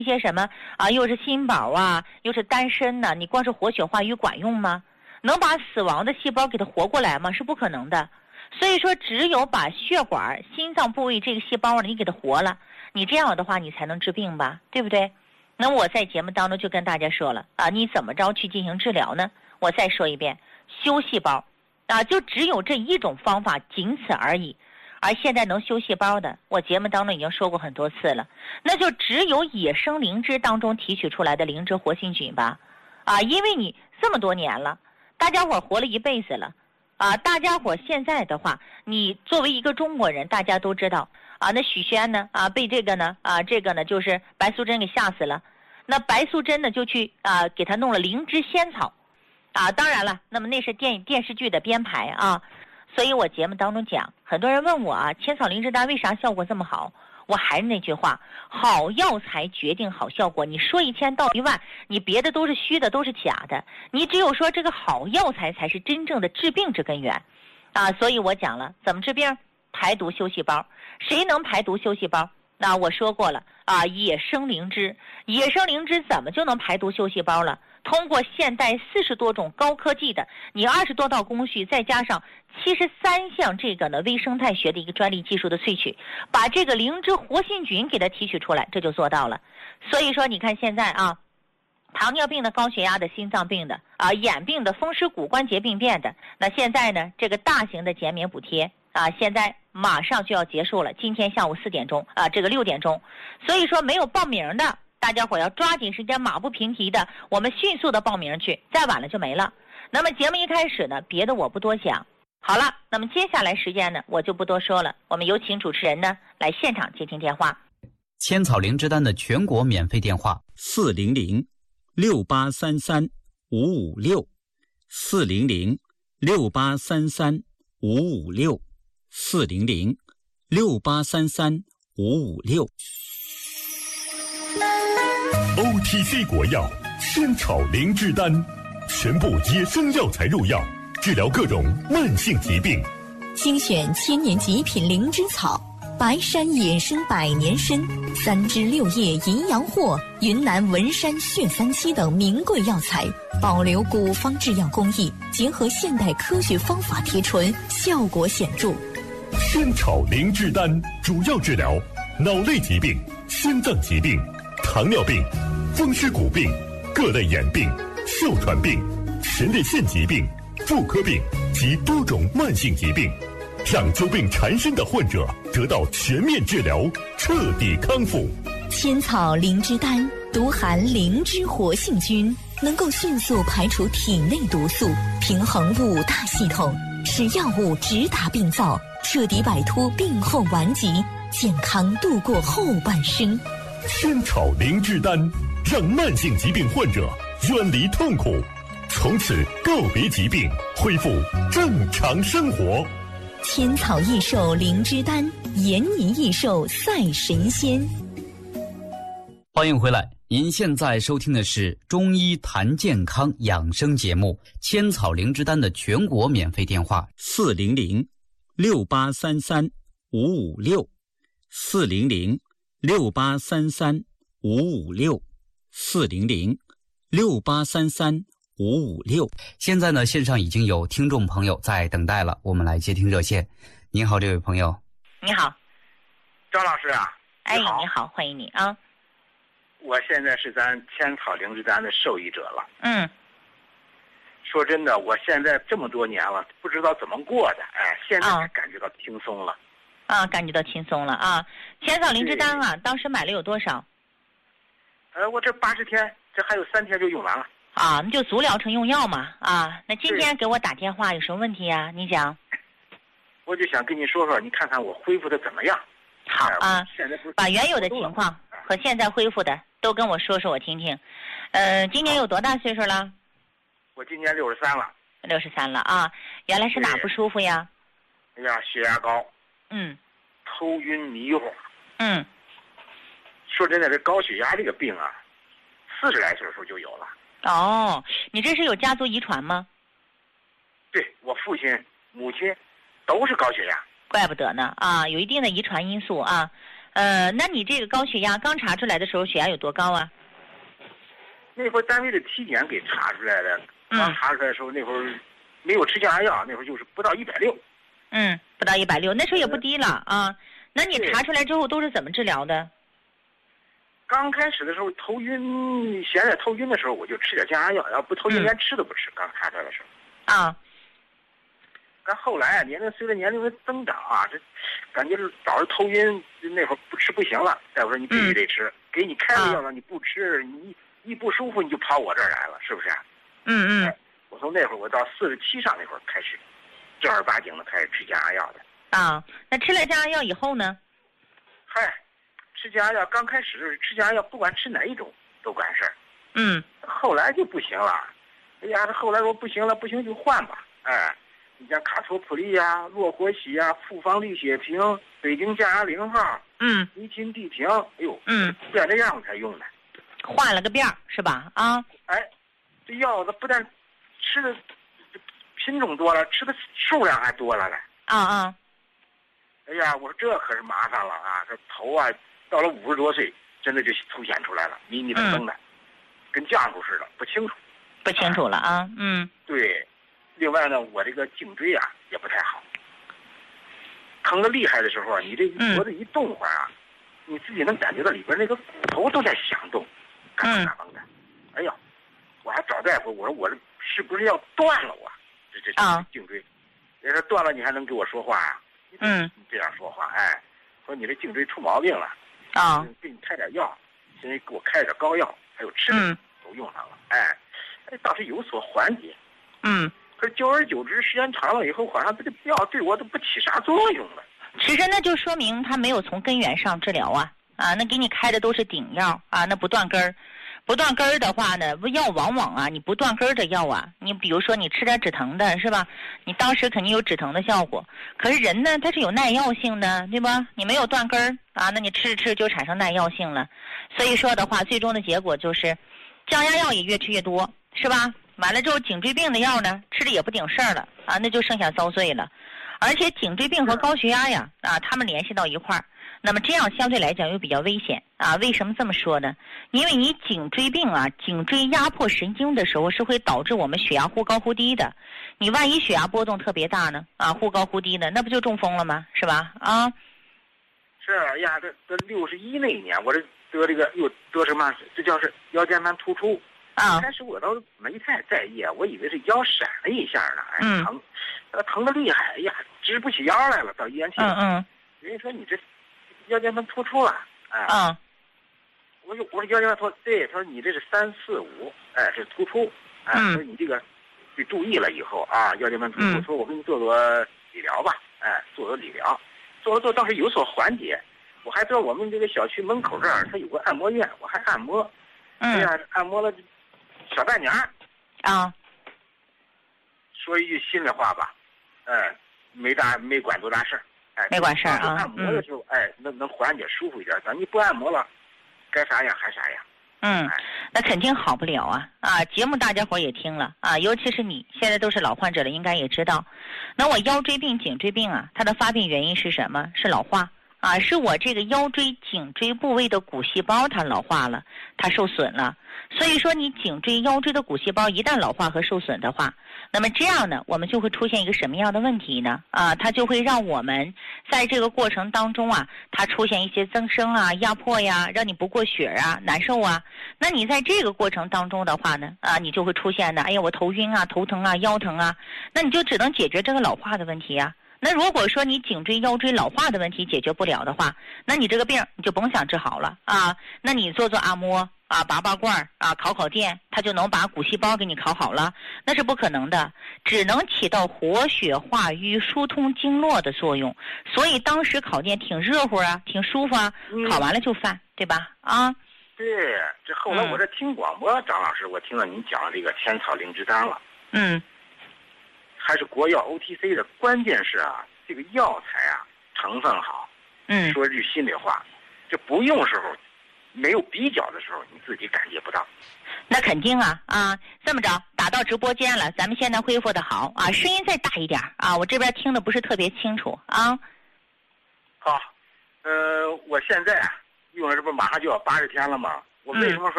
一些什么啊，又是心宝啊，又是丹参呢，你光是活血化瘀管用吗？能把死亡的细胞给它活过来吗？是不可能的。所以说，只有把血管、心脏部位这个细胞你给它活了，你这样的话，你才能治病吧，对不对？那我在节目当中就跟大家说了啊，你怎么着去进行治疗呢？我再说一遍，修细胞啊，就只有这一种方法，仅此而已。而现在能修细胞的，我节目当中已经说过很多次了，那就只有野生灵芝当中提取出来的灵芝活性菌吧，啊，因为你这么多年了，大家伙活了一辈子了，啊，大家伙现在的话，你作为一个中国人，大家都知道啊，那许仙呢，啊，被这个呢，就是白素贞给吓死了，那白素贞呢就去给他弄了灵芝仙草，啊，当然了，那么那是电视剧的编排啊。所以我节目当中讲，很多人问我啊，千草灵芝丹为啥效果这么好？我还是那句话，好药材决定好效果。你说1000道1万，你别的都是虚的，都是假的。你只有说这个好药材才是真正的治病之根源，啊，所以我讲了怎么治病，排毒修细胞。谁能排毒修细胞？那我说过了啊，野生灵芝怎么就能排毒修细胞了？通过现代40多种高科技的，你20多道工序，再加上73项这个呢微生态学的一个专利技术的萃取，把这个灵芝活性菌给它提取出来，这就做到了。所以说你看现在啊，糖尿病的、高血压的、心脏病的啊、眼病的、风湿骨关节病变的，那现在呢这个大型的减免补贴啊，现在马上就要结束了，今天下午4点钟啊，这个6点钟，所以说没有报名的大家伙要抓紧时间，马不停蹄的，我们迅速的报名去，再晚了就没了。那么节目一开始呢，别的我不多讲。好了，那么接下来时间呢，我就不多说了，我们有请主持人呢来现场接听电话。 千草灵芝丹的全国免费电话 400-683-556，400-683-556。OTC 国药千草灵芝丹，全部野生药材入药，治疗各种慢性疾病。 精选千年极品灵芝草，白山野生100年参，3枝6叶营养货，云南文山血37等名贵药材，保留古方制药工艺，结合现代科学方法提纯，效果显著。 千草灵芝丹主要治疗脑类疾病、心脏疾病、糖尿病、风湿骨病、各类眼病、哮喘病、前列腺疾病、妇科病及多种慢性疾病，让久病缠身的患者得到全面治疗，彻底康复。 千草灵芝丹独含灵芝活性菌，能够迅速排除体内毒素，平衡5大系统，使药物直达病灶，彻底摆脱病后顽疾，健康度过后半生。 千草灵芝丹让慢性疾病患者远离痛苦，从此告别疾病，恢复正常生活。 千草益寿灵芝丹，延年益寿赛神仙。 欢迎回来，您现在收听的是中医谈健康养生节目千草灵芝丹的全国免费电话 400-683-556，400-683-556。 现在呢，线上已经有听众朋友在等待了，我们来接听热线。您好，这位朋友。 你好， 张老师啊。 哎，你好，欢迎你啊。 我现在是咱千草灵芝丹的受益者了。 嗯。 说真的，我现在这么多年了，不知道怎么过的，哎，现在感觉到轻松了。 啊，感觉到轻松了啊！千草灵芝丹啊，当时买了有多少？ 我这80天，这还有3天就用完了。 啊，那就足疗程用药嘛啊！那今天给我打电话有什么问题呀？你讲。 我就想跟你说说，你看看我恢复的怎么样？ 好啊， 现在不是把原有的情况和现在恢复的都跟我说说，我听听。今年有多大岁数了？ 我今年63了。 63了啊！原来是哪不舒服呀？ 哎呀，血压高。 嗯。 头晕迷糊。 嗯。 说真的，这高血压这个病啊，40来岁的时候就有了。 哦，你这是有家族遗传吗？ 对，我父亲、母亲都是高血压。 怪不得呢啊，有一定的遗传因素啊。 那你这个高血压刚查出来的时候，血压有多高啊？ 那会儿单位的体检给查出来的，刚查出来的时候，那会儿没有吃降压药，那会儿就是不到160。 不到160，那时候也不低了啊。那你查出来之后都是怎么治疗的？ 刚开始的时候头晕，现在头晕的时候我就吃点降压药，要不头晕连吃都不吃。刚查出来的时候。 啊。 但后来随着年龄的增长啊，这感觉是老是头晕，那会儿不吃不行了。大夫说你必须得吃，给你开了药了，你不吃，你一不舒服你就跑我这儿来了，是不是？我从那会儿我到47上那会儿开始，正儿八经的开始吃降压药的。 啊，那吃了降压药以后呢？ 嗨，吃降压药刚开始吃降压药，不管吃哪一种都管事儿。后来就不行了。哎呀，这后来说不行了，不行就换吧。哎，你像卡托普利呀、洛活喜呀、复方利血平、北京降压0号、尼秦地平，哎呦，变这样才用的。 换了个遍是吧？啊， 哎，这药它不但吃的品种多了，吃的数量还多了嘞。哎呀，我说这可是麻烦了啊！这头啊，到了50多岁，真的就凸显出来了，迷迷瞪瞪的，跟浆糊似的，不清楚。 不清楚了啊。 对，另外呢，我这个颈椎啊也不太好，疼得厉害的时候啊，你这脖子一动会儿啊，你自己能感觉到里边那个骨头都在响动，嘎嘣嘎嘣的。哎呀，我还找大夫，我说我这是不是要断了我？这颈椎，人说断了你还能给我说话啊？你这样说话，哎，说你这颈椎出毛病了，给你开点药，现在给我开点膏药，还有吃的都用上了，哎，倒是有所缓解。可是久而久之，时间长了以后，好像这个药对我都不起啥作用了。 其实那就说明他没有从根源上治疗啊，那给你开的都是顶药啊，那不断根儿。不断根儿的话呢，药往往啊，你不断根儿的药啊，你比如说你吃点止疼的是吧？你当时肯定有止疼的效果，可是人呢，他是有耐药性的，对吧？你没有断根儿啊，那你吃就产生耐药性了。所以说的话，最终的结果就是降压药也越吃越多，是吧？完了之后，颈椎病的药呢，吃的也不顶事儿了啊，那就剩下遭罪了。而且颈椎病和高血压呀，他们联系到一块儿。那么这样相对来讲又比较危险啊？为什么这么说呢？因为你颈椎病啊，颈椎压迫神经的时候是会导致我们血压忽高忽低的。你万一血压波动特别大呢？忽高忽低的，那不就中风了吗？是吧？ 是呀，这61那一年，我这得这个又得什么？这叫是腰间盘突出。开始我倒没太在意，我以为是腰闪了一下呢，疼得厉害，哎呀，直不起腰来了，到医院去。人家说你这腰间盘突出了，我说腰间盘突出，对，他说你这是3、4、5，这突出，说你这个得注意了以后啊，腰间盘突出，说我给你做理疗吧，做理疗，做倒是有所缓解。我还知道我们这个小区门口这儿，它有个按摩院，我还按摩，哎呀，按摩了小半年，说一句心里话吧，没管多大事儿。 没管事儿啊， 按摩的时候，能缓解舒服一点。等你不按摩了，该啥样还啥样。 那肯定好不了啊！节目大家伙也听了啊，尤其是你现在都是老患者了，应该也知道。那我腰椎病、颈椎病啊，它的发病原因是什么？是老化啊，是我这个腰椎、颈椎部位的骨细胞它老化了，它受损了。所以说，你颈椎、腰椎的骨细胞一旦老化和受损的话，那么这样呢，我们就会出现一个什么样的问题呢？它就会让我们在这个过程当中啊，它出现一些增生啊、压迫呀，让你不过血啊、难受啊。那你在这个过程当中的话呢，你就会出现的，哎呀，我头晕啊、头疼啊、腰疼啊，那你就只能解决这个老化的问题啊。那如果说你颈椎、腰椎老化的问题解决不了的话，那你这个病你就甭想治好了啊。那你做按摩拔罐烤电，它就能把骨细胞给你烤好了？那是不可能的，只能起到活血化瘀、疏通经络的作用。所以当时烤电挺热乎啊，挺舒服啊，烤完了就犯，对吧？ 对，这后来我这听广播，张老师，我听到您讲这个千草灵芝丹了。还是国药 OTC 的，关键是这个药材成分好。说句心里话，这不用时候，没有比较的时候，你自己感觉不到。 那肯定这么着，打到直播间了，咱们现在恢复的好声音再大一点我这边听的不是特别清楚好， 我现在用了，这不马上就要80天了吗？我为什么说